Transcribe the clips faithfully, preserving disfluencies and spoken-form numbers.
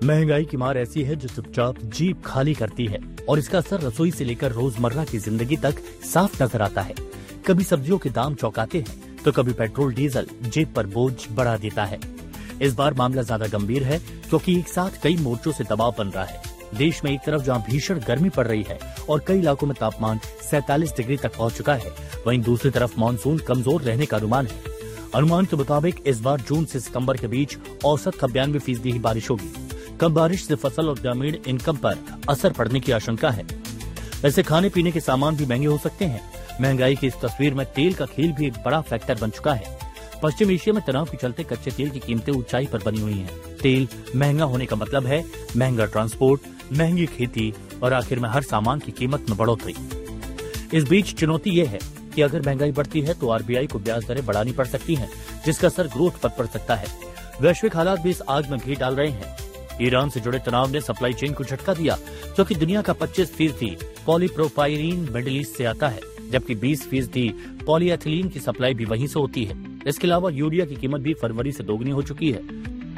महंगाई की मार ऐसी है जो चुपचाप जीप खाली करती है और इसका असर रसोई से लेकर रोजमर्रा की जिंदगी तक साफ नजर आता है। कभी सब्जियों के दाम चौंकाते हैं तो कभी पेट्रोल डीजल जेब पर बोझ बढ़ा देता है। इस बार मामला ज्यादा गंभीर है क्योंकि एक साथ कई मोर्चों से दबाव बन रहा है। देश में एक तरफ जहां भीषण गर्मी पड़ रही है और कई इलाकों में तापमान सैंतालीस डिग्री तक पहुंच चुका है, वहीं दूसरी तरफ मानसून कमजोर रहने का अनुमान है। अनुमान के मुताबिक इस बार जून से सितंबर के बीच औसत बयानवे फीसदी ही बारिश होगी। कम बारिश से फसल और ग्रामीण इनकम पर असर पड़ने की आशंका है। ऐसे खाने पीने के सामान भी महंगे हो सकते हैं। महंगाई की इस तस्वीर में तेल का खेल भी एक बड़ा फैक्टर बन चुका है। पश्चिम एशिया में तनाव के चलते कच्चे तेल की कीमतें ऊंचाई पर बनी हुई हैं। तेल महंगा होने का मतलब है महंगा ट्रांसपोर्ट, महंगी खेती और आखिर में हर सामान की कीमत में बढ़ोतरी। इस बीच चुनौती ये है कि अगर महंगाई बढ़ती है तो आरबीआई को ब्याज दरें बढ़ानी पड़ सकती हैं, जिसका असर ग्रोथ पर पड़ सकता है। वैश्विक हालात भी इस आग में घी डाल रहे हैं। ईरान से जुड़े तनाव ने सप्लाई चेन को झटका दिया, क्योंकि दुनिया का पच्चीस फीसदी पॉलीप्रोपाइलीन मिडिल ईस्ट से आता है, जबकि बीस फीसदी पॉलीएथिलीन की सप्लाई भी वहीं से होती है। इसके अलावा यूरिया की कीमत भी फरवरी से दोगुनी हो चुकी है।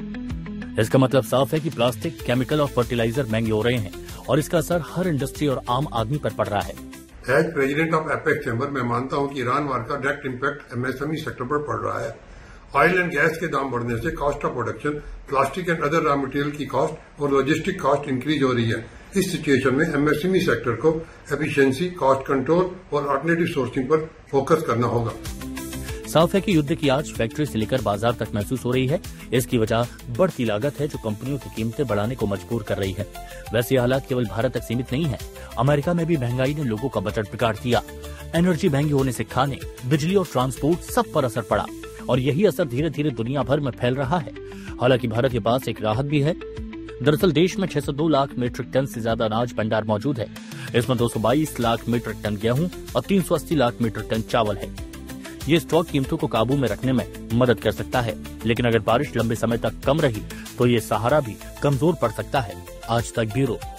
इसका मतलब साफ है कि प्लास्टिक, केमिकल और फर्टिलाइजर महंगे हो रहे हैं और इसका असर हर इंडस्ट्री और आम आदमी पर पड़ रहा है। As president of apex chamber मैं मानता हूं कि ईरान वार का डायरेक्ट इम्पैक्ट एमएसएमई सेक्टर पर पड़ रहा है। ऑयल एंड गैस के दाम बढ़ने से cost of production, plastic and other raw material की कॉस्ट और लॉजिस्टिक कॉस्ट इंक्रीज हो रही है। इस सिचुएशन में एमएसएमई सेक्टर को एफिशिएंसी, कॉस्ट कंट्रोल और अल्टरनेटिव सोर्सिंग पर फोकस करना होगा। साफ है कि युद्ध की आज फैक्ट्री से लेकर बाजार तक महसूस हो रही है। इसकी वजह बढ़ती लागत है जो कंपनियों की कीमतें बढ़ाने को मजबूर कर रही है। वैसे ये हालात केवल भारत तक सीमित नहीं है। अमेरिका में भी महंगाई ने लोगों का बजट बिगाड़ दिया। एनर्जी महंगी होने से खाने, बिजली और ट्रांसपोर्ट सब पर असर पड़ा और यही असर धीरे धीरे दुनिया भर में फैल रहा है। हालांकि भारत के पास एक राहत भी है। दरअसल देश में छह सौ दो लाख मीट्रिक टन से ज्यादा अनाज भंडार मौजूद है। इसमें दो सौ बाईस लाख मीट्रिक टन गेहूं और तीन सौ अस्सी लाख मीट्रिक टन चावल है। ये स्टॉक कीमतों को काबू में रखने में मदद कर सकता है, लेकिन अगर बारिश लंबे समय तक कम रही तो ये सहारा भी कमजोर पड़ सकता है। आज तक ब्यूरो।